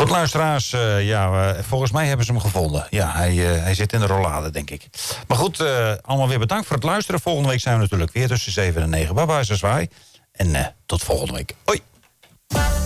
Goed, luisteraars. Volgens mij hebben ze hem gevonden. Ja, hij zit in de rollade, denk ik. Maar goed, allemaal weer bedankt voor het luisteren. Volgende week zijn we natuurlijk weer tussen 7 en 9. Bye bye, zwaai. En tot volgende week. Hoi.